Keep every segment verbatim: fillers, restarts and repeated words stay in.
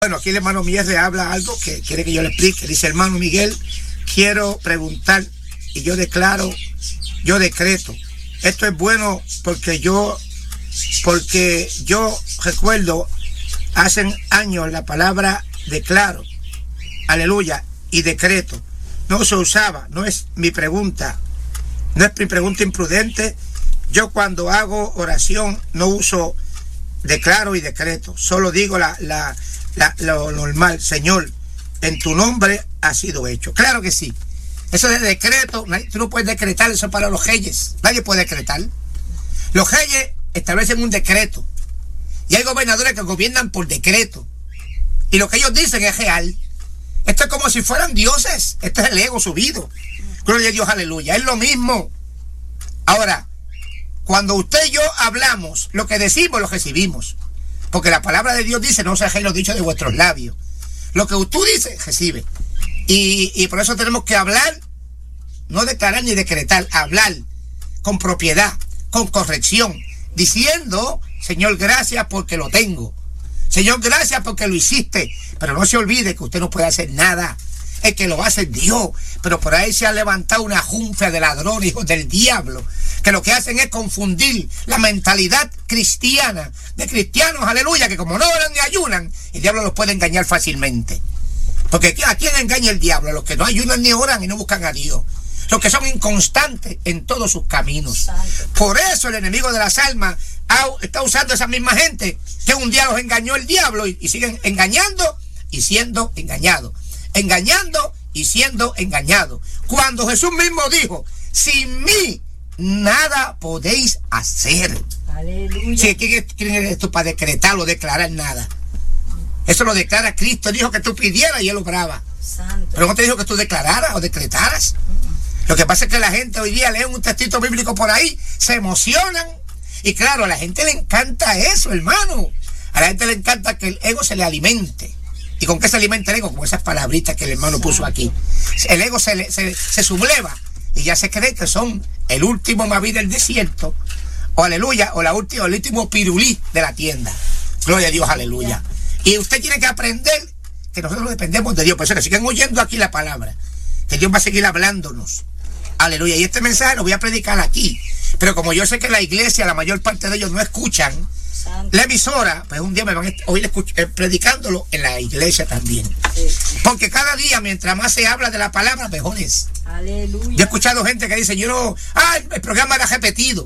Bueno, aquí el hermano Miguel le habla algo que quiere que yo le explique. Dice, hermano Miguel, quiero preguntar y yo declaro, yo decreto. Esto es bueno porque yo, porque yo recuerdo hace años la palabra declaro, aleluya, y decreto. No se usaba, no es mi pregunta, no es mi pregunta imprudente. Yo cuando hago oración no uso declaro y decreto, solo digo la, la, la, lo normal. Señor, en tu nombre ha sido hecho. Claro que sí. Eso de decreto, tú no puedes decretar, eso es para los reyes. Nadie puede decretar. Los reyes establecen un decreto. Y hay gobernadores que gobiernan por decreto. Y lo que ellos dicen es real. Esto es como si fueran dioses. Este es el ego subido. Gloria a Dios, aleluya. Es lo mismo. Ahora, cuando usted y yo hablamos, lo que decimos lo recibimos. Porque la palabra de Dios dice, no se dejen los dichos de vuestros labios. Lo que tú dices, recibe. Y, y por eso tenemos que hablar, no declarar ni decretar, hablar con propiedad, con corrección, diciendo, Señor, gracias porque lo tengo. Señor, gracias porque lo hiciste. Pero no se olvide que usted no puede hacer nada. El que lo hace es Dios. Pero por ahí se ha levantado una junta de ladrones, hijos del diablo, que lo que hacen es confundir la mentalidad cristiana de cristianos, aleluya, que como no oran ni ayunan, el diablo los puede engañar fácilmente. Porque ¿a quién engaña el diablo? A los que no ayunan ni oran y no buscan a Dios. Los que son inconstantes en todos sus caminos. Por eso el enemigo de las almas está usando a esa misma gente que un día los engañó el diablo y, y siguen engañando y siendo engañados. Engañando y siendo engañados. Cuando Jesús mismo dijo, sin mí nada podéis hacer. Aleluya. Sí, ¿quién, ¿Quién eres tú para decretar o declarar nada? Eso lo declara Cristo. Dijo que tú pidieras y Él obraba. Santo. Pero no te dijo que tú declararas o decretaras. Uh-uh. Lo que pasa es que la gente hoy día lee un textito bíblico por ahí, se emocionan. Y claro, a la gente le encanta eso, hermano. A la gente le encanta que el ego se le alimente. ¿Y con qué se alimenta el ego? Con esas palabritas que el hermano Santo. Puso aquí. El ego se, le, se, se subleva y ya se cree que son el último Maví del desierto, o aleluya, o la última, el último pirulí de la tienda. Gloria a Dios, aleluya. Y usted tiene que aprender que nosotros dependemos de Dios. Por eso que sigan oyendo aquí la palabra, que Dios va a seguir hablándonos. Aleluya. Y este mensaje lo voy a predicar aquí. Pero como yo sé que la iglesia, la mayor parte de ellos no escuchan Santo. La emisora, pues un día me van a oír eh, predicándolo en la iglesia también. Sí. Porque cada día, mientras más se habla de la palabra, mejor es. Aleluya. Yo he escuchado gente que dice, yo no, ah, el programa era repetido.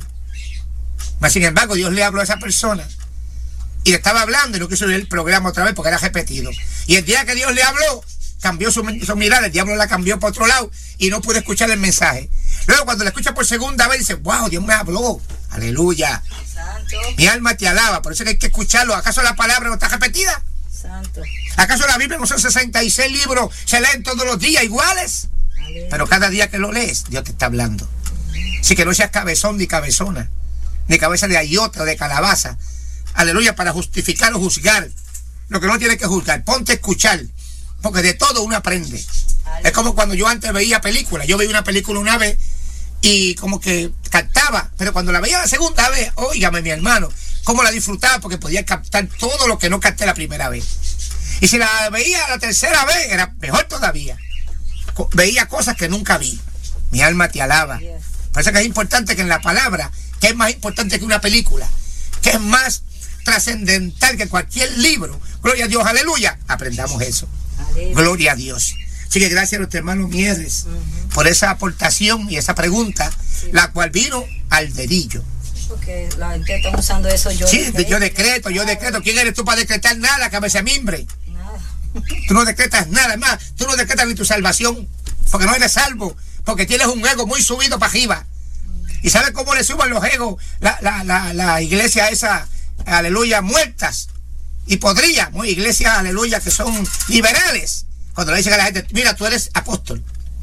Mas sin embargo, Dios le habló a esa persona y le estaba hablando y no quiso oír el programa otra vez porque era repetido. Y el día que Dios le habló, cambió su, su mirada, el diablo la cambió para otro lado y no pude escuchar el mensaje. Luego cuando la escucha por segunda vez, dice, wow, Dios me habló. Aleluya. Santo. Mi alma te alaba. Por eso que hay que escucharlo. ¿Acaso la palabra no está repetida? Santo. ¿Acaso la Biblia no son sesenta y seis libros? Se leen todos los días iguales. Aleluya. Pero cada día que lo lees, Dios te está hablando. Así que no seas cabezón ni cabezona, ni cabeza de ayota o de calabaza. Aleluya, para justificar o juzgar lo que no tiene que juzgar. Ponte a escuchar, porque de todo uno aprende. Aleluya. Es como cuando yo antes veía películas. Yo veía una película una vez y como que captaba, pero cuando la veía la segunda vez, óigame mi hermano, cómo la disfrutaba, porque podía captar todo lo que no capté la primera vez. Y si la veía la tercera vez, era mejor todavía. Veía cosas que nunca vi. Mi alma te alaba. Yes. Por eso que es importante que en la palabra, que es más importante que una película, que es más trascendental que cualquier libro, gloria a Dios, aleluya, aprendamos eso. Aleluya. Gloria a Dios. Así que gracias a nuestro hermano Mieres uh-huh. por esa aportación y esa pregunta, sí. la cual vino al dedillo. Porque la gente está usando eso. Yo sí, decreto, yo decreto, yo decreto. ¿Quién eres tú para decretar nada, cabeza mimbre? Nada. Tú no decretas nada, es más, tú no decretas ni tu salvación, porque no eres salvo, porque tienes un ego muy subido para arriba. Uh-huh. ¿Y sabes cómo le suban los egos la, la, la, la iglesia esa, aleluya, muertas y podría, muy iglesias, aleluya, que son liberales? Cuando le dicen a la gente, mira, tú eres apóstol.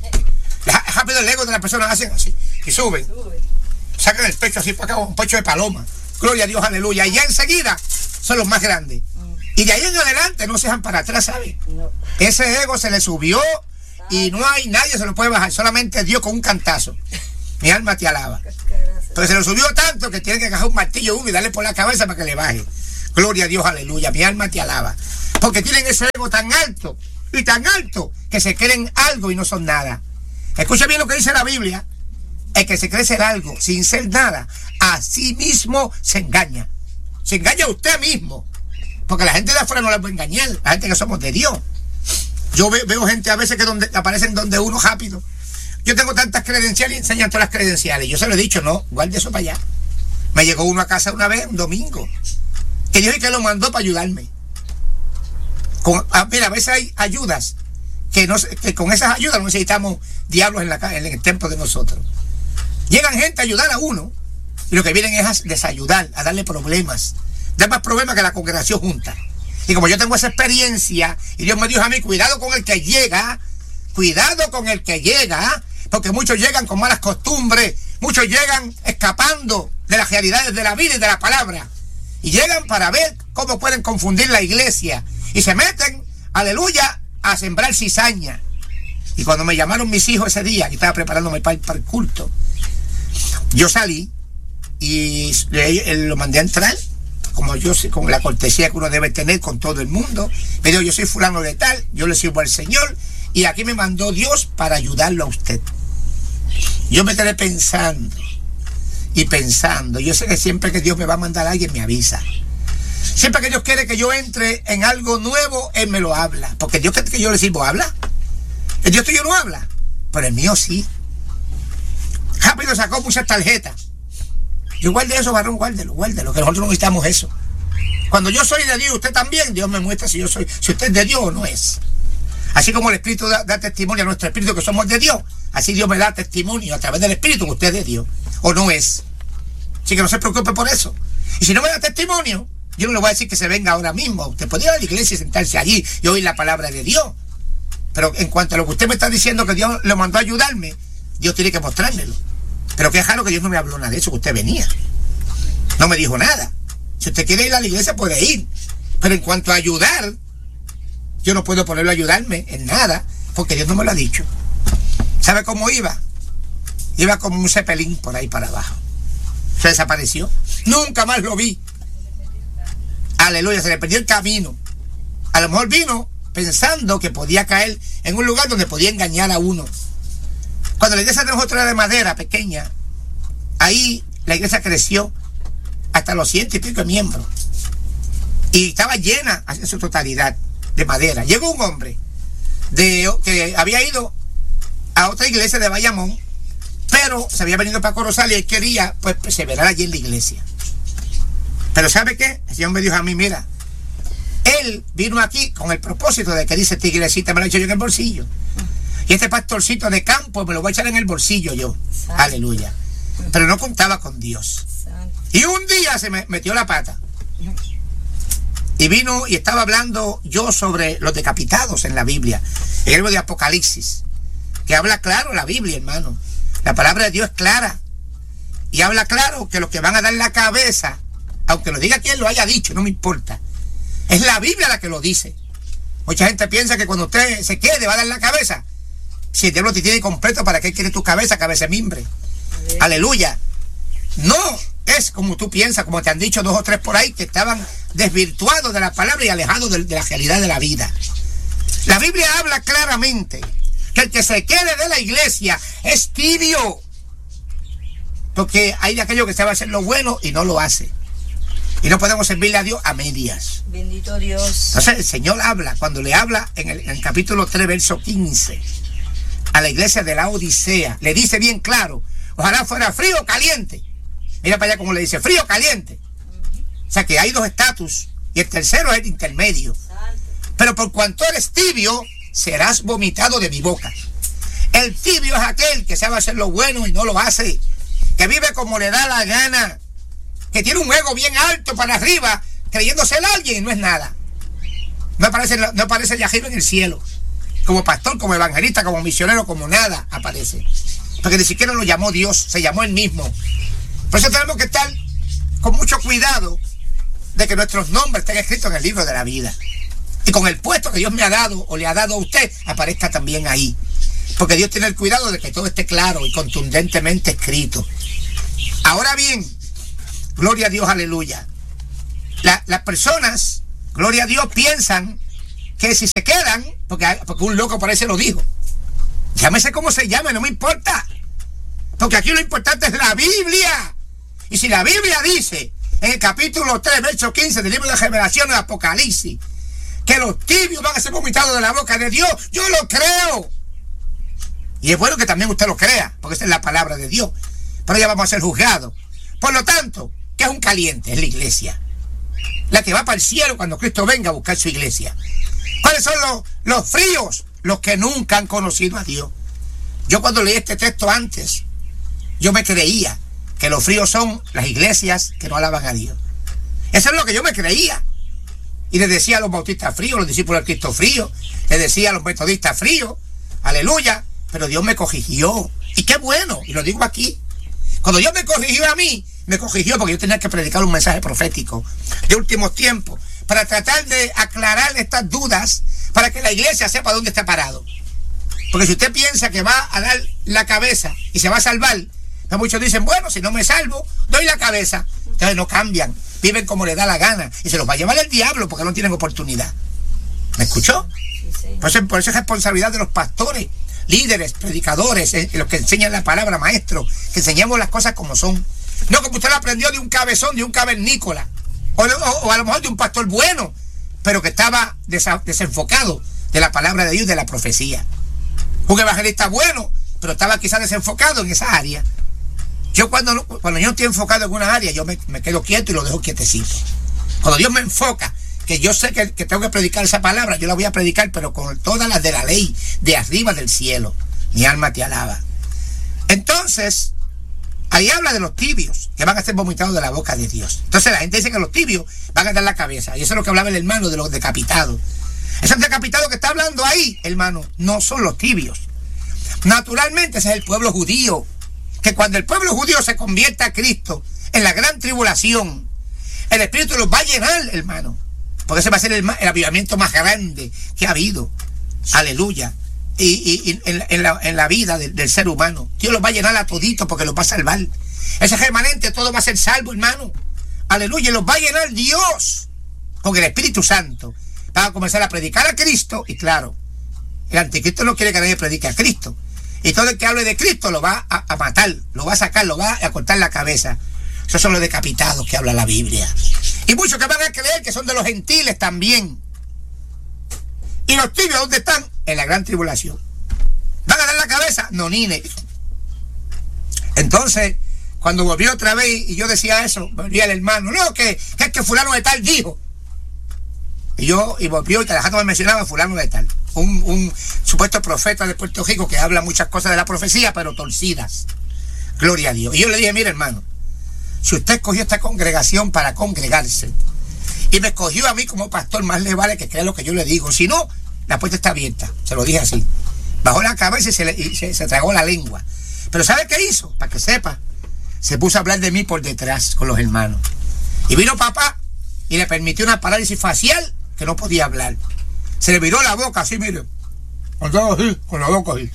Rápido el ego de la persona hacen así y suben. Sacan el pecho así para acá, un pecho de paloma. Gloria a Dios, aleluya. Y ya enseguida son los más grandes. Y de ahí en adelante no se dejan para atrás, ¿sabes? Ese ego se le subió y no hay nadie se lo puede bajar. Solamente Dios con un cantazo. Mi alma te alaba. Pero se lo subió tanto que tiene que agarrar un martillo uno y darle por la cabeza para que le baje. Gloria a Dios, aleluya. Mi alma te alaba. Porque tienen ese ego tan alto y tan alto que se creen algo y no son nada. Escucha bien lo que dice la Biblia. El que se cree ser algo sin ser nada, a sí mismo se engaña. Se engaña a usted mismo. Porque la gente de afuera no la puede engañar. La gente que somos de Dios. Yo veo, veo gente a veces que donde, aparecen donde uno rápido. Yo tengo tantas credenciales y enseñan todas las credenciales. Yo se lo he dicho, no, guarde eso para allá. Me llegó uno a casa una vez, un domingo, que dijo que lo mandó para ayudarme. Con, a, mira, a veces hay ayudas que, no, que con esas ayudas no necesitamos diablos en, la, en el templo de nosotros. Llegan gente a ayudar a uno y lo que vienen es a desayudar, a darle problemas. Dar más problemas que la congregación junta. Y como yo tengo esa experiencia y Dios me dijo a mí, cuidado con el que llega, cuidado con el que llega, porque muchos llegan con malas costumbres, muchos llegan escapando de las realidades de la vida y de la palabra. Y llegan para ver cómo pueden confundir la iglesia. Y se meten, aleluya, a sembrar cizaña. Y cuando me llamaron mis hijos ese día, que estaba preparándome para, para el culto, yo salí y lo mandé a entrar, como yo con la cortesía que uno debe tener con todo el mundo. Me dijo, yo soy fulano de tal, yo le sirvo al Señor y aquí me mandó Dios para ayudarlo a usted. Yo me quedé pensando y pensando. Yo sé que siempre que Dios me va a mandar a alguien me avisa. Siempre que Dios quiere que yo entre en algo nuevo, Él me lo habla. Porque Dios que yo le sirvo habla. El Dios tuyo no habla, pero el mío sí. Rápido sacó muchas tarjetas. Yo guarde eso, varón, guárdelo, guárdelo, que nosotros no necesitamos eso. Cuando yo soy de Dios, usted también, Dios me muestra si yo soy, si usted es de Dios o no es. Así como el Espíritu da, da testimonio a nuestro Espíritu que somos de Dios, así Dios me da testimonio a través del Espíritu que usted es de Dios o no es. Así que no se preocupe por eso. Y si no me da testimonio, yo no le voy a decir que se venga ahora mismo. Usted podría ir a la iglesia y sentarse allí y oír la palabra de Dios. Pero en cuanto a lo que usted me está diciendo que Dios le mandó a ayudarme, Dios tiene que mostrármelo. Pero qué raro que Dios no me habló nada de eso, que usted venía. No me dijo nada. Si usted quiere ir a la iglesia, puede ir. Pero en cuanto a ayudar, yo no puedo ponerlo a ayudarme en nada, porque Dios no me lo ha dicho. ¿Sabe cómo iba? Iba como un cepelín por ahí para abajo. Se desapareció. Nunca más lo vi. Aleluya, se le perdió el camino. A lo mejor vino pensando que podía caer en un lugar donde podía engañar a uno. Cuando la iglesia de nosotros era de madera pequeña, ahí la iglesia creció hasta los ciento y pico de miembros. Y estaba llena en su totalidad de madera. Llegó un hombre de, que había ido a otra iglesia de Bayamón, pero se había venido para Corozal y él quería pues perseverar allí en la iglesia. Pero ¿sabe qué? El Señor me dijo a mí, mira, él vino aquí con el propósito de que dice, esta iglesita me lo he hecho yo en el bolsillo. Y este pastorcito de campo me lo voy a echar en el bolsillo yo. Santo. Aleluya. Pero no contaba con Dios. Santo. Y un día se me metió la pata. Y vino y estaba hablando yo sobre los decapitados en la Biblia. El libro de Apocalipsis. Que habla claro la Biblia, hermano. La palabra de Dios es clara. Y habla claro que los que van a dar la cabeza, aunque lo diga quien lo haya dicho, no me importa. Es la Biblia la que lo dice. Mucha gente piensa que cuando usted se quede va a dar la cabeza. Si el diablo te tiene completo, ¿para qué quiere tu cabeza? Cabeza mimbre. Aleluya. No es como tú piensas, como te han dicho dos o tres por ahí, que estaban desvirtuados de la palabra y alejados de, de la realidad de la vida. La Biblia habla claramente que el que se quede de la iglesia es tibio. Porque hay de aquello que sabe hacer lo bueno y no lo hace. Y no podemos servirle a Dios a medias. Bendito Dios. Entonces el Señor habla, cuando le habla en el, en el capítulo tres, verso quince, a la iglesia de la Odisea, le dice bien claro, ojalá fuera frío o caliente. Mira para allá como le dice, frío o caliente. Uh-huh. O sea que hay dos estatus y el tercero es el intermedio. Santo. Pero por cuanto eres tibio, serás vomitado de mi boca. El tibio es aquel que sabe hacer lo bueno y no lo hace, que vive como le da la gana, que tiene un ego bien alto para arriba, creyéndose el alguien y no es nada. No aparece, no aparece allá arriba en el cielo. Como pastor, como evangelista, como misionero, como nada aparece. Porque ni siquiera lo llamó Dios, se llamó Él mismo. Por eso tenemos que estar con mucho cuidado de que nuestros nombres estén escritos en el libro de la vida. Y con el puesto que Dios me ha dado o le ha dado a usted, aparezca también ahí. Porque Dios tiene el cuidado de que todo esté claro y contundentemente escrito. Ahora bien, gloria a Dios, aleluya. la, las personas, gloria a Dios, piensan que si se quedan, porque, porque un loco por ahí se lo dijo, llámese como se llame, no me importa, porque aquí lo importante es la Biblia. Y si la Biblia dice en el capítulo tres, verso quince del libro de Revelación de Apocalipsis, que los tibios van a ser vomitados de la boca de Dios, yo lo creo. Y es bueno que también usted lo crea, porque esa es la palabra de Dios. Pero ya vamos a ser juzgados. Por lo tanto, ¿qué es un caliente? Es la iglesia, la que va para el cielo cuando Cristo venga a buscar su iglesia. ¿Cuáles son los, los fríos? Los que nunca han conocido a Dios. Yo cuando leí este texto antes, yo me creía que los fríos son las iglesias que no alaban a Dios. Eso es lo que yo me creía. Y les decía a los bautistas fríos, los discípulos de Cristo fríos, les decía a los metodistas fríos, aleluya, pero Dios me corrigió. Y qué bueno, y lo digo aquí. Cuando Dios me corrigió a mí, me corrigió porque yo tenía que predicar un mensaje profético de últimos tiempos, para tratar de aclarar estas dudas, para que la iglesia sepa dónde está parado. Porque si usted piensa que va a dar la cabeza y se va a salvar, pues muchos dicen, bueno, si no me salvo, doy la cabeza. Entonces no cambian, viven como les da la gana, y se los va a llevar el diablo porque no tienen oportunidad. ¿Me escuchó? Por eso, por eso es responsabilidad de los pastores, líderes, predicadores, eh, los que enseñan la palabra, maestros, que enseñemos las cosas como son. No como usted lo aprendió de un cabezón, de un cavernícola, o, o, o a lo mejor de un pastor bueno, pero que estaba desa, desenfocado de la palabra de Dios, de la profecía. Un evangelista bueno, pero estaba quizás desenfocado en esa área. Yo cuando, cuando yo no estoy enfocado en una área, yo me, me quedo quieto y lo dejo quietecito. Cuando Dios me enfoca, que yo sé que, que tengo que predicar esa palabra, yo la voy a predicar, pero con todas las de la ley, de arriba del cielo. Mi alma te alaba. Entonces, ahí habla de los tibios, que van a ser vomitados de la boca de Dios. Entonces la gente dice que los tibios van a dar la cabeza. Y eso es lo que hablaba el hermano de los decapitados. Esos decapitados que está hablando ahí, hermano, no son los tibios. Naturalmente ese es el pueblo judío, que cuando el pueblo judío se convierta a Cristo en la gran tribulación, el Espíritu los va a llenar, hermano, porque ese va a ser el, el avivamiento más grande que ha habido, aleluya, y, y, y en, en, la, en la vida del, del ser humano. Dios los va a llenar a todito porque los va a salvar. Ese remanente todo va a ser salvo, hermano, aleluya, y los va a llenar Dios con el Espíritu Santo. Va a comenzar a predicar a Cristo, y claro, el anticristo no quiere que nadie predique a Cristo. Y todo el que hable de Cristo lo va a, a matar, lo va a sacar, lo va a cortar la cabeza. Esos son los decapitados que habla la Biblia. Y muchos que van a creer que son de los gentiles también. ¿Y los tibios dónde están? En la gran tribulación. ¿Van a dar la cabeza? No, ni ne. Entonces, cuando volvió otra vez y yo decía eso, volvía el hermano, no, que, que es que fulano de tal dijo. Y yo, y volvió y cada rato me mencionaba fulano de tal. Un, un supuesto profeta de Puerto Rico que habla muchas cosas de la profecía, pero torcidas. Gloria a Dios. Y yo le dije, mire hermano, si usted escogió esta congregación para congregarse y me escogió a mí como pastor, más le vale que crea lo que yo le digo. Si no, la puerta está abierta. Se lo dije así. Bajó la cabeza y se, le, y se, se tragó la lengua. Pero ¿sabe qué hizo? Para que sepa, se puso a hablar de mí por detrás con los hermanos. Y vino papá y le permitió una parálisis facial que no podía hablar. Se le viró la boca así, mire. Así, con la boca así.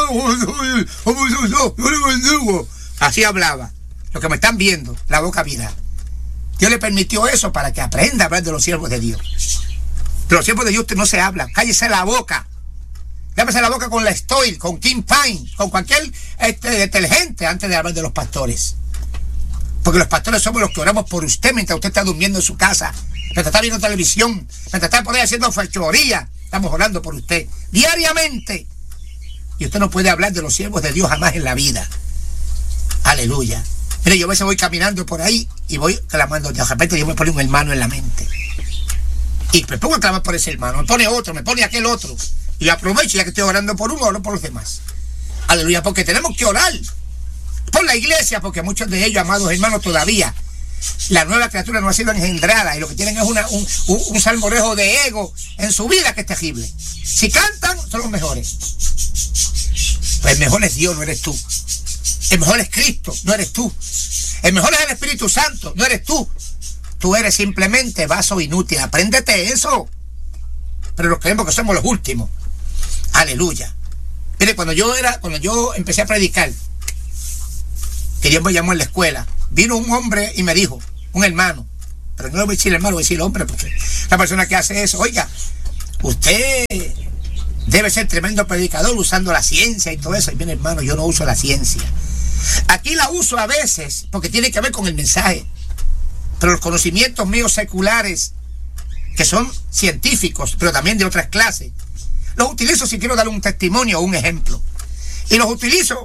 Así hablaba. Lo que me están viendo, la boca virada. Dios le permitió eso para que aprenda a hablar de los siervos de Dios. De los siervos de Dios usted no se habla. Cállese la boca. Lámese la boca con la Stoil, con King Pine, con cualquier este, detergente antes de hablar de los pastores. Porque los pastores somos los que oramos por usted mientras usted está durmiendo en su casa, mientras está viendo televisión, mientras está por ahí haciendo fechoría. Estamos orando por usted diariamente. Y usted no puede hablar de los siervos de Dios jamás en la vida. Aleluya. Mire, yo a veces voy caminando por ahí y voy clamando. De repente yo me pone un hermano en la mente. Y me pongo a clamar por ese hermano. Me pone otro, me pone aquel otro. Y aprovecho, ya que estoy orando por uno, oro por los demás. Aleluya, porque tenemos que orar por la iglesia, porque muchos de ellos, amados hermanos, todavía la nueva criatura no ha sido engendrada y lo que tienen es una, un, un, un salmorejo de ego en su vida que es terrible. Si cantan, son los mejores. Pues el mejor es Dios, no eres tú. El mejor es Cristo, no eres tú. El mejor es el Espíritu Santo, no eres tú. Tú eres simplemente vaso inútil. Apréndete eso. Pero nos creemos que somos los últimos. Aleluya. Mire, cuando yo era, cuando yo empecé a predicar, que Dios me llamó en la escuela, vino un hombre y me dijo, un hermano, pero no le voy a decir hermano, voy a decir hombre, porque la persona que hace eso, oiga, usted debe ser tremendo predicador usando la ciencia y todo eso. Y bien, hermano, yo no uso la ciencia. Aquí la uso a veces porque tiene que ver con el mensaje. Pero los conocimientos míos seculares, que son científicos, pero también de otras clases, los utilizo si quiero dar un testimonio o un ejemplo. Y los utilizo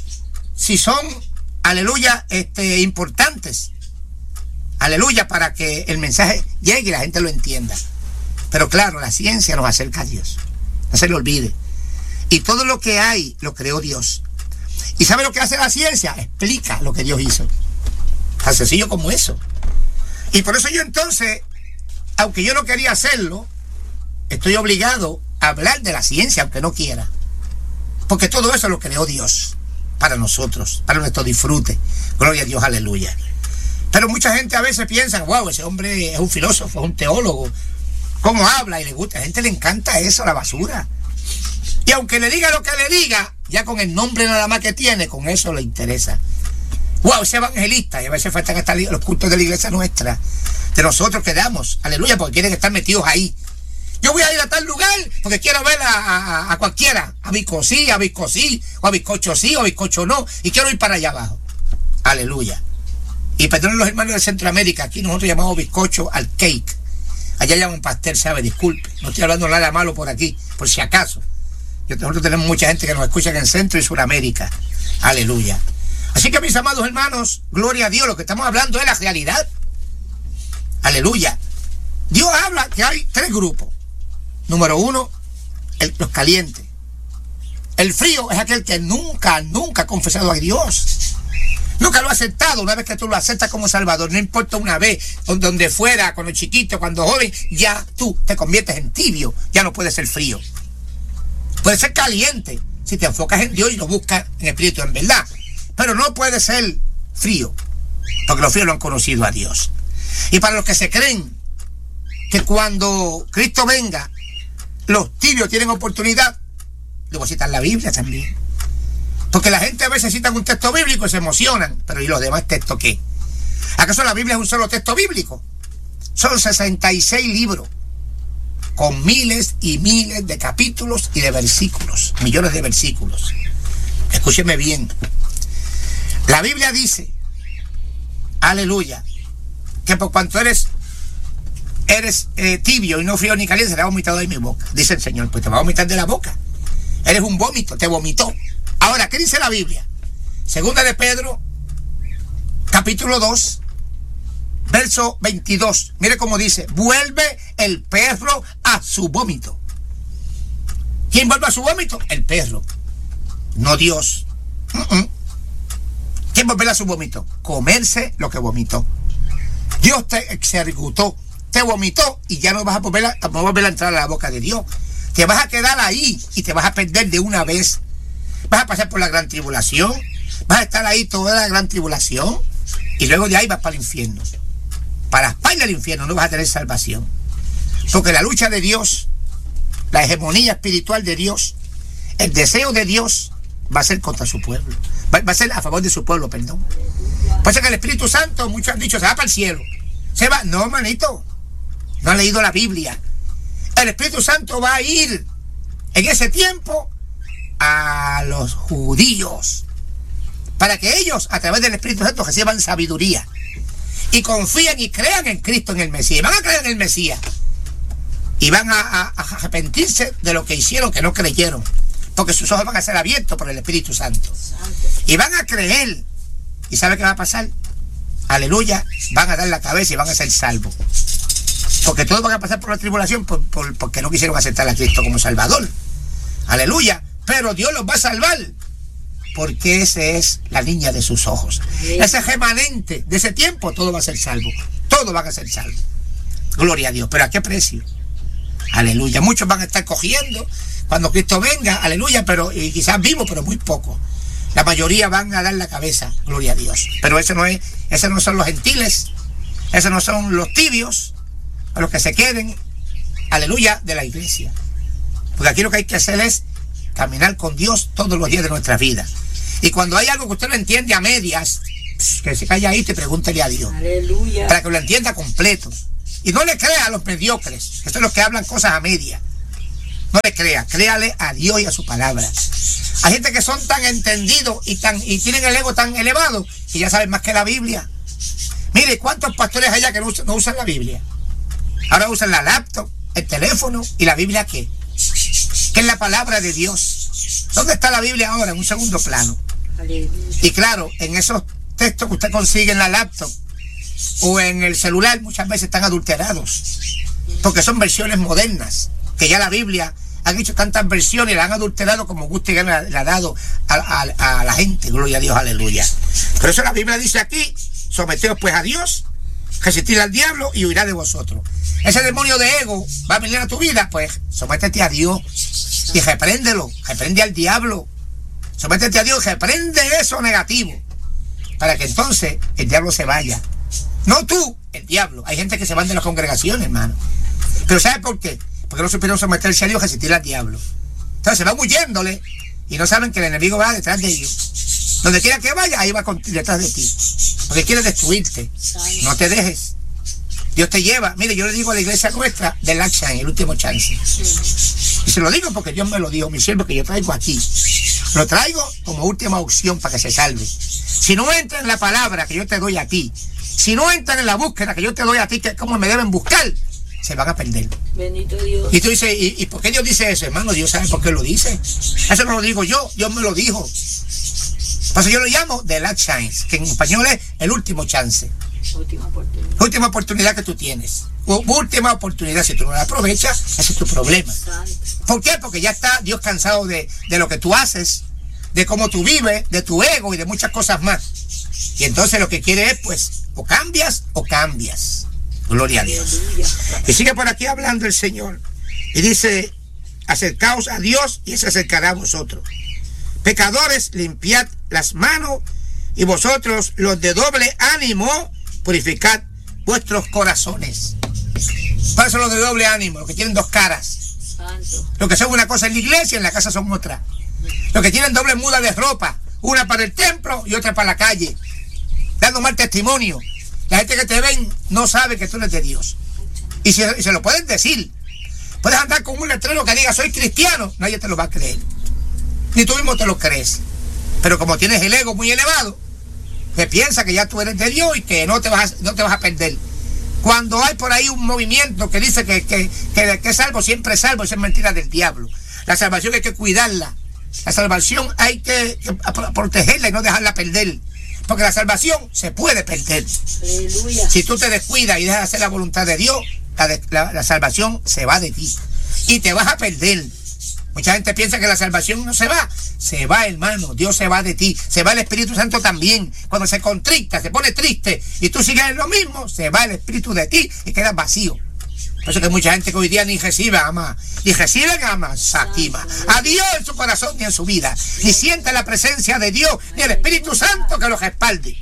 si son, aleluya, este, importantes. Aleluya, para que el mensaje llegue y la gente lo entienda. Pero claro, la ciencia nos acerca a Dios. No se le olvide. Y todo lo que hay lo creó Dios. ¿Y sabe lo que hace la ciencia? Explica lo que Dios hizo. Tan sencillo como eso. Y por eso yo entonces, aunque yo no quería hacerlo, estoy obligado a hablar de la ciencia, aunque no quiera. Porque todo eso lo creó Dios para nosotros, para nuestro disfrute. Gloria a Dios, aleluya. Pero mucha gente a veces piensa, wow, ese hombre es un filósofo, es un teólogo. ¿Cómo habla? Y le gusta. A la gente le encanta eso, la basura. Y aunque le diga lo que le diga, ya con el nombre nada más que tiene, con eso le interesa. Wow, ese evangelista. Y a veces faltan hasta los cultos de la iglesia nuestra, de nosotros que damos. Aleluya, porque quieren estar metidos ahí. Yo voy a ir a tal lugar porque quiero ver a, a, a cualquiera. A Bizcosí, a Bizcosí, o a Bizcocho sí, o a Bizcocho no. Y quiero ir para allá abajo. Aleluya. Y perdonen los hermanos de Centroamérica, aquí nosotros llamamos bizcocho al cake. Allá llaman pastel, ¿sabe? Disculpe. No estoy hablando nada malo por aquí, por si acaso. Nosotros tenemos mucha gente que nos escucha en Centro y Suramérica. Aleluya. Así que, mis amados hermanos, gloria a Dios, lo que estamos hablando es la realidad. Aleluya. Dios habla que hay tres grupos. Número uno, el, los calientes. El frío es aquel que nunca, nunca ha confesado a Dios. Nunca lo ha aceptado. Una vez que tú lo aceptas como Salvador, no importa una vez, donde fuera, cuando chiquito, cuando joven, ya tú te conviertes en tibio. Ya no puedes ser frío. Puede ser caliente si te enfocas en Dios y lo buscas en espíritu, en verdad. Pero no puede ser frío, porque los fríos no han conocido a Dios. Y para los que se creen que cuando Cristo venga, los tibios tienen oportunidad, le voy a citar la Biblia también. Porque la gente a veces cita un texto bíblico y se emocionan. Pero ¿y los demás textos qué? ¿Acaso la Biblia es un solo texto bíblico? Son sesenta y seis libros, con miles y miles de capítulos y de versículos, millones de versículos. Escúcheme bien. La Biblia dice, aleluya, que por cuanto eres eres eh, tibio y no frío ni caliente, será vomitado de mi boca. Dice el Señor, pues te va a vomitar de la boca. Eres un vómito, te vomitó. Ahora, ¿qué dice la Biblia? Segunda de Pedro, capítulo dos, verso veintidós. Mire cómo dice, vuelve el perro a su vómito. ¿Quién vuelve a su vómito? El perro, no Dios. Uh-uh. ¿Quién vuelve a su vómito? Comerse lo que vomitó. Dios te exergutó, te vomitó y ya no vas a volver a, no vas a, volver a entrar a la boca de Dios. Te vas a quedar ahí y te vas a perder de una vez. Vas a pasar por la gran tribulación, vas a estar ahí toda la gran tribulación y luego de ahí vas para el infierno. Para la espalda del infierno no vas a tener salvación. Porque la lucha de Dios, la hegemonía espiritual de Dios, el deseo de Dios va a ser contra su pueblo. Va, va a ser a favor de su pueblo, perdón. Pasa que el Espíritu Santo, muchos han dicho, se va para el cielo. Se va. No, manito. No han leído la Biblia. El Espíritu Santo va a ir en ese tiempo a los judíos para que ellos, a través del Espíritu Santo, reciban sabiduría y confíen y crean en Cristo, en el Mesías. Van a creer en el Mesías y van a, a, a arrepentirse de lo que hicieron, que no creyeron, porque sus ojos van a ser abiertos por el Espíritu Santo y van a creer. ¿Y sabe qué va a pasar? Aleluya, van a dar la cabeza y van a ser salvos, porque todos van a pasar por la tribulación por, por, porque no quisieron aceptar a Cristo como Salvador. Aleluya. Pero Dios los va a salvar, porque esa es la niña de sus ojos. Ese remanente de ese tiempo, todo va a ser salvo. Todos van a ser salvos. Gloria a Dios. ¿Pero a qué precio? Aleluya. Muchos van a estar cogiendo cuando Cristo venga, aleluya, pero y quizás vivos, pero muy pocos. La mayoría van a dar la cabeza, gloria a Dios. Pero ese no es, esos no son los gentiles, esos no son los tibios, a los que se queden, aleluya, de la iglesia. Porque aquí lo que hay que hacer es caminar con Dios todos los días de nuestra vida. Y cuando hay algo que usted no entiende a medias, que se calladito y pregúntele a Dios. Aleluya. Para que lo entienda completo. Y no le crea a los mediocres, que son los que hablan cosas a media. No le crea, créale a Dios y a su palabra. Hay gente que son tan entendidos y tan y tienen el ego tan elevado que ya saben más que la Biblia. Mire, ¿cuántos pastores hay allá que no usan, no usan la Biblia? Ahora usan la laptop, el teléfono y la Biblia, ¿qué? ¿Qué es la palabra de Dios? ¿Dónde está la Biblia ahora? En un segundo plano. Aleluya. Y claro, en esos textos que usted consigue en la laptop o en el celular muchas veces están adulterados, porque son versiones modernas, que ya la Biblia han hecho tantas versiones y la han adulterado como gusto y gana le ha dado a, a, a la gente. Gloria a Dios, aleluya. Por eso la Biblia dice aquí: someteos pues a Dios, resistid al diablo y huirá de vosotros. Ese demonio de ego va a venir a tu vida, pues sométete a Dios y repréndelo, reprende al diablo, sométete a Dios, reprende eso negativo, para que entonces el diablo se vaya. No tú, el diablo. Hay gente que se van de las congregaciones, hermano. Pero ¿sabe por qué? Porque no supieron someterse a Dios, resistir al diablo. Entonces se van huyéndole y no saben que el enemigo va detrás de ellos. Donde quiera que vaya, ahí va con, detrás de ti, porque quiere destruirte. No te dejes. Dios te lleva. Mire, yo le digo a la iglesia nuestra del last chance, el último chance. Y se lo digo porque Dios me lo dijo, mi siervo, que yo traigo aquí. Lo traigo como última opción para que se salve. Si no entran en la palabra que yo te doy a ti, si no entran en la búsqueda que yo te doy a ti, que cómo me deben buscar, se van a perder. Bendito Dios. Y tú dices, ¿y, ¿y por qué Dios dice eso, hermano? Dios sabe por qué lo dice. Eso no lo digo yo, Dios me lo dijo. Por eso yo lo llamo The Last Chance, que en español es el último chance. Última oportunidad. Última oportunidad que tú tienes. Última oportunidad. Si tú no la aprovechas, ese es tu problema. ¿Por qué? Porque ya está Dios cansado de, de lo que tú haces, de cómo tú vives, de tu ego y de muchas cosas más. Y entonces lo que quiere es, pues, o cambias o cambias. Gloria a Dios. Y sigue por aquí hablando el Señor. Y dice: acercaos a Dios y Él se acercará a vosotros. Pecadores, limpiad las manos, y vosotros, los de doble ánimo, purificad vuestros corazones. ¿Cuáles son los de doble ánimo? Los que tienen dos caras. Santo. Los que son una cosa en la iglesia y en la casa son otra. Los que tienen doble muda de ropa, una para el templo y otra para la calle, dando mal testimonio. La gente que te ven no sabe que tú eres de Dios. Y se, y se lo pueden decir. Puedes andar con un letrero que diga soy cristiano, nadie te lo va a creer. Ni tú mismo te lo crees. Pero como tienes el ego muy elevado, que piensa que ya tú eres de Dios y que no te vas a, no te vas a perder. Cuando hay por ahí un movimiento que dice que, que, que, que es salvo, siempre es salvo, eso es mentira del diablo. La salvación hay que cuidarla. La salvación hay que, que protegerla y no dejarla perder. Porque la salvación se puede perder. Aleluya. Si tú te descuidas y dejas de hacer la voluntad de Dios, la, la, la salvación se va de ti. Y te vas a perder. Mucha gente piensa que la salvación no se va. Se va, hermano. Dios se va de ti. Se va el Espíritu Santo también. Cuando se contricta, se pone triste y tú sigues en lo mismo, se va el Espíritu de ti y quedas vacío. Por eso que mucha gente que hoy día ni recibe ama, ni reciben ama, satima a Dios en su corazón ni en su vida, ni siente la presencia de Dios ni el Espíritu Santo que los respalde,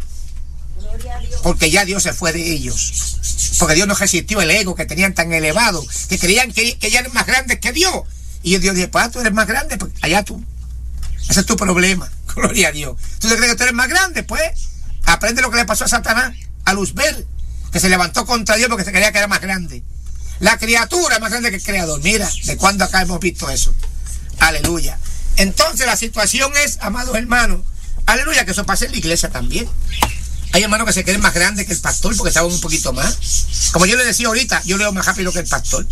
porque ya Dios se fue de ellos, porque Dios no resistió el ego que tenían tan elevado, que creían que, que ya eran más grandes que Dios, y Dios dijo: pues tú eres más grande, pues allá tú, ese es tu problema. Gloria a Dios. ¿Tú te crees que tú eres más grande? Pues aprende lo que le pasó a Satanás, a Luzbel, que se levantó contra Dios porque se creía que era más grande. La criatura es más grande que el creador. Mira, ¿de cuándo acá hemos visto eso? Aleluya. Entonces la situación es, amados hermanos, aleluya, que eso pasa en la iglesia también. Hay hermanos que se creen más grandes que el pastor porque saben un poquito más. Como yo le decía ahorita, yo leo más rápido que el pastor.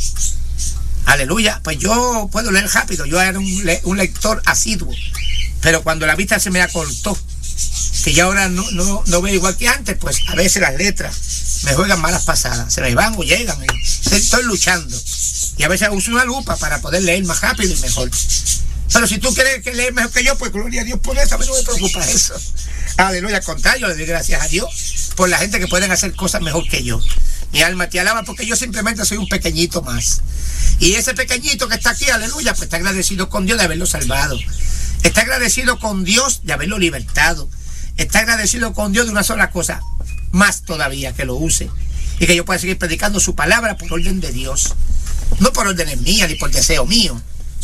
Aleluya. Pues yo puedo leer rápido. Yo era un, le un lector asiduo. Pero cuando la vista se me acortó, que ya ahora no, no, no veo igual que antes, pues a veces las letras me juegan malas pasadas, se me van o llegan, estoy luchando, y a veces uso una lupa para poder leer más rápido y mejor. Pero si tú quieres que lees mejor que yo, pues gloria a Dios por eso, a mí no me preocupa eso. Aleluya, al contrario, le doy gracias a Dios por la gente que pueden hacer cosas mejor que yo. Mi alma te alaba porque yo simplemente soy un pequeñito más. Y ese pequeñito que está aquí, aleluya, pues está agradecido con Dios de haberlo salvado. Está agradecido con Dios de haberlo libertado. Está agradecido con Dios de una sola cosa, más todavía, que lo use y que yo pueda seguir predicando su palabra por orden de Dios, no por órdenes mías ni por deseo mío,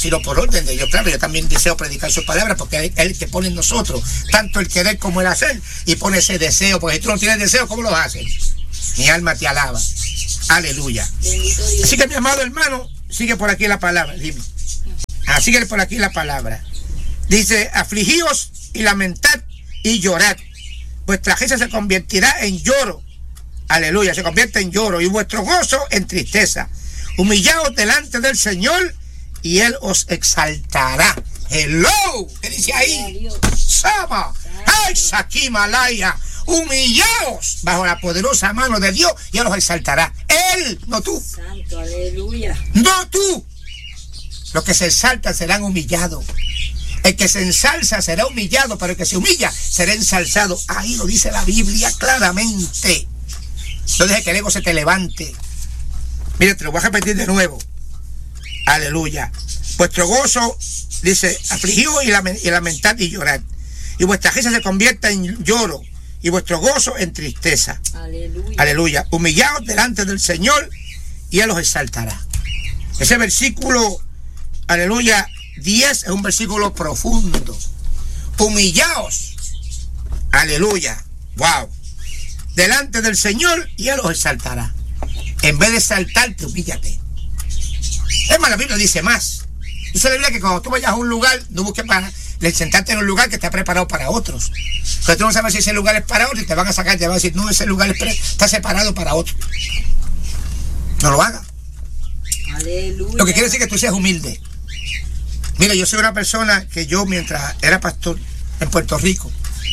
sino por orden de Dios. Claro, yo también deseo predicar su palabra porque Él, él te pone en nosotros, tanto el querer como el hacer, y pone ese deseo, porque si tú no tienes deseo, ¿cómo lo haces? Mi alma te alaba. Aleluya. Así que, mi amado hermano, sigue por aquí la palabra. Dime. Ah, sigue por aquí la palabra. Dice, afligíos y lamentad y llorad. Vuestra risa se convertirá en lloro. Aleluya, se convierte en lloro. Y vuestro gozo en tristeza. Humillaos delante del Señor y Él os exaltará. Hello. ¿Qué dice ahí? Sama. Ay, Saquimalaya. Humillaos bajo la poderosa mano de Dios y Él os exaltará. Él, no tú. Santo, aleluya. No tú. Los que se exaltan serán humillados. El que se ensalza será humillado, pero el que se humilla será ensalzado. Ahí lo dice la Biblia claramente. No dejes que el ego se te levante. Mire, te lo voy a repetir de nuevo. Aleluya. Vuestro gozo, dice, afligido y, lament y lamentad y llorad. Y vuestra risa se convierta en lloro. Y vuestro gozo en tristeza. Aleluya. Aleluya. Humillaos delante del Señor y Él os exaltará. Ese versículo, aleluya, diez es un versículo profundo. Humillaos. Aleluya. Wow. Delante del Señor y Él os exaltará. En vez de exaltarte, humíllate. Es más, la Biblia dice más. Dice la Biblia que cuando tú vayas a un lugar, no busques para sentarte en un lugar que está preparado para otros. Pero tú no sabes si ese lugar es para otros y te van a sacar y te van a decir, no, ese lugar está separado para otros. No lo hagas. Aleluya. Lo que quiere decir que tú seas humilde. Mira, yo soy una persona que yo, mientras era pastor en Puerto Rico,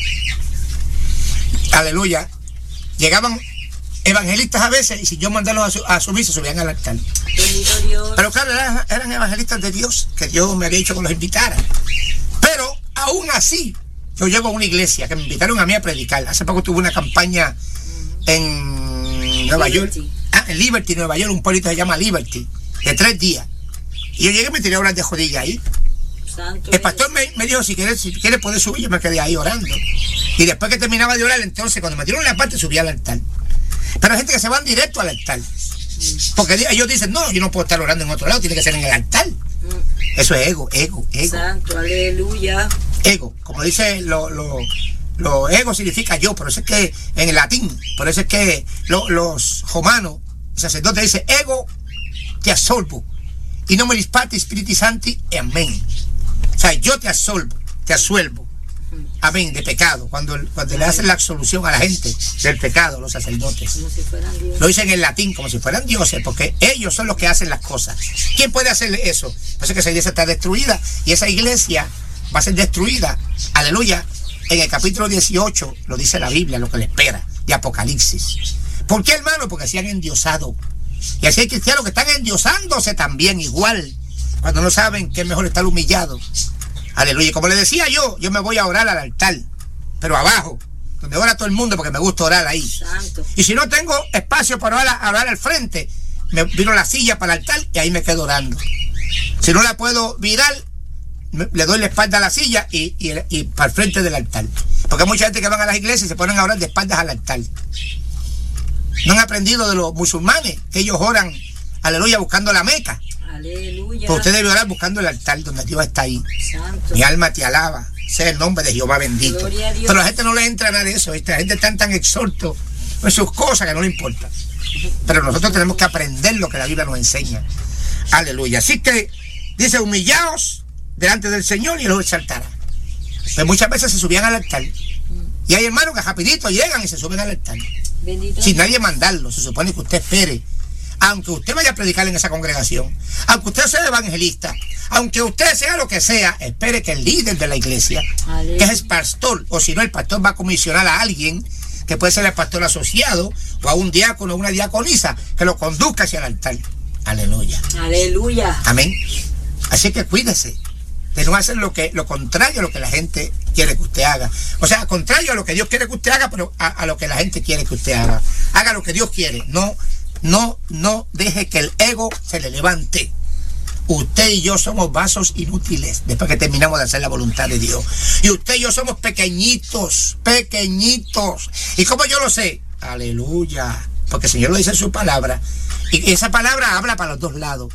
aleluya, llegaban evangelistas a veces y si yo mandarlos a, su, a subir, se subían al altar. Bendito Dios. Pero claro, eran, eran evangelistas de Dios, que Dios me había dicho que los invitara. Pero aún así, yo llego a una iglesia que me invitaron a mí a predicar. Hace poco tuve una campaña en Nueva York. Ah, en Liberty, Nueva York, un pueblito que se llama Liberty, de tres días. Y yo llegué y me tiré a orar de rodillas ahí. Santo El pastor me, me dijo, si quieres, si quieres poder subir, yo me quedé ahí orando. Y después que terminaba de orar, entonces cuando me tiró la parte, subí al altar. Pero hay gente que se van directo al altar. Porque ellos dicen, no, yo no puedo estar orando en otro lado, tiene que ser en el altar. Eso es ego, ego, ego. Santo, aleluya. Ego, como dice lo, lo, lo ego significa yo, por eso es que en el latín, por eso es que lo, los romanos, el sacerdote dice, ego te absolvo, y no me disparte Espíritu Santo, amén. O sea, yo te absolvo, te asuelvo, amén, de pecado, cuando, cuando le hacen la absolución a la gente del pecado, los sacerdotes. Como si fueran dioses. Lo dicen en latín, como si fueran dioses, porque ellos son los que hacen las cosas. ¿Quién puede hacerle eso? Por eso que esa iglesia está destruida, y esa iglesia va a ser destruida, aleluya, en el capítulo dieciocho, lo dice la Biblia, lo que le espera, de Apocalipsis. ¿Por qué, hermano? Porque se han endiosado. Y así hay cristianos que están endiosándose también igual, cuando no saben que es mejor estar humillado. Aleluya. Y como le decía yo, yo me voy a orar al altar, pero abajo, donde ora todo el mundo, porque me gusta orar ahí. Santo. Y si no tengo espacio para orar, orar al frente, me viro la silla para el altar y ahí me quedo orando. Si no la puedo virar, me, le doy la espalda a la silla y, y, y para el frente del altar. Porque hay mucha gente que van a las iglesias y se ponen a orar de espaldas al altar. No han aprendido de los musulmanes, que ellos oran, aleluya, buscando la Meca. Aleluya. Pero usted debe orar buscando el altar donde Dios está ahí. Santo. Mi alma te alaba, sea el nombre de Jehová bendito. Gloria a Dios. Pero a la gente no le entra nada de eso, ¿viste? La gente está tan exhorto en sus cosas que no le importa. Pero nosotros tenemos que aprender lo que la Biblia nos enseña. Aleluya. Así que dice, humillaos delante del Señor y Él os exaltará. Pues muchas veces se subían al altar. Y hay hermanos que rapidito llegan y se suben al altar. Bendito Sin nadie mandarlo. Se supone que usted espere. Aunque usted vaya a predicar en esa congregación, aunque usted sea evangelista, aunque usted sea lo que sea, espere que el líder de la iglesia, Aleluya. que es el pastor, o si no, el pastor va a comisionar a alguien, que puede ser el pastor asociado, o a un diácono o una diaconisa, que lo conduzca hacia el altar. Aleluya. Aleluya. Amén. Así que cuídese de no hacer lo que lo contrario a lo que la gente quiere que usted haga. O sea, contrario a lo que Dios quiere que usted haga, pero a, a lo que la gente quiere que usted haga. Haga lo que Dios quiere. No, no, no deje que el ego se le levante. Usted y yo somos vasos inútiles después que terminamos de hacer la voluntad de Dios. Y usted y yo somos pequeñitos, pequeñitos. ¿Y cómo yo lo sé? Aleluya. Porque el Señor lo dice en su palabra. Y esa palabra habla para los dos lados.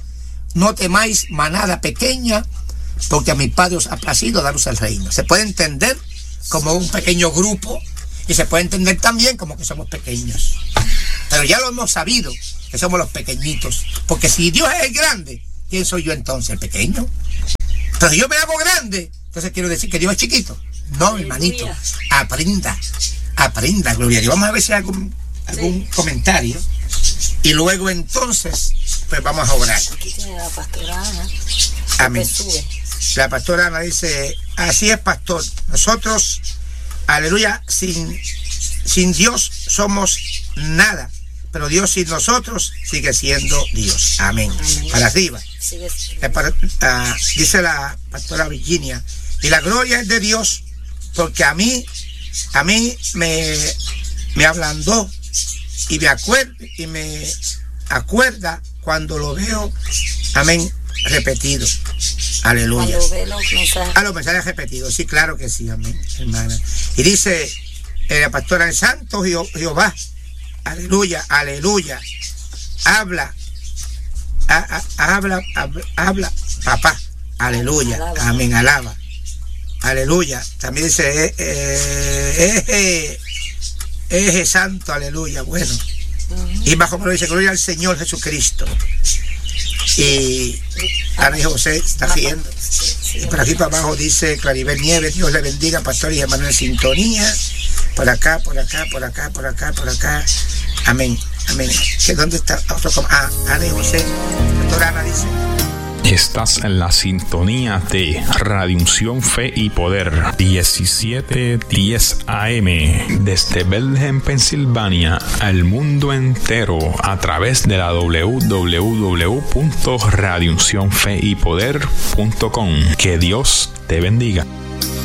no temáis manada pequeña, porque a mi Padre os ha placido daros el reino. Se puede entender como un pequeño grupo y se puede entender también como que somos pequeños. Pero ya lo hemos sabido, que somos los pequeñitos. Porque si Dios es el grande, ¿quién soy yo entonces? ¿El pequeño? Pero si yo me hago grande, entonces quiero decir que Dios es chiquito. No, mi hermanito. Aprenda, aprenda, gloria a Dios. Vamos a ver si hay algún, algún sí. comentario. Y luego entonces, pues vamos a orar. Aquí tiene la pastora Ana. Amén. La pastora Ana dice, así es, pastor. Nosotros, aleluya, sin, sin Dios somos nada. Pero Dios sin nosotros sigue siendo Dios. Amén. Amén. Para arriba. Sigue, sigue. Para, uh, dice la pastora Virginia, y la gloria es de Dios, porque a mí, a mí me, me ablandó y me acuerda, y me acuerda cuando lo veo, amén, repetido. Aleluya. Cuando ve los mensajes. A los mensajes repetidos, sí, claro que sí, amén, hermana. Y dice eh, la pastora, el santo Jehová, aleluya, aleluya, habla, a, a, habla, habla, habla, papá, aleluya, alaba. Amén, alaba, aleluya. También dice, eh, eh, eh, eh, santo, aleluya, bueno. Uh-huh. Y bajo me dice, gloria al Señor Jesucristo. Y Ana y José está riendo. Y por aquí para abajo dice Claribel Nieves, Dios le bendiga, pastor y hermano en sintonía. Por acá, por acá, por acá, por acá, por acá. Amén, amén. ¿Que dónde está otro? Ah, Ana y José. Pastora Ana dice. Estás en la sintonía de Radio Unción Fe y Poder diecisiete diez A M desde Bethlehem, Pensilvania, al mundo entero a través de la doble u doble u doble u punto radio unción fe y poder punto com. Que Dios te bendiga.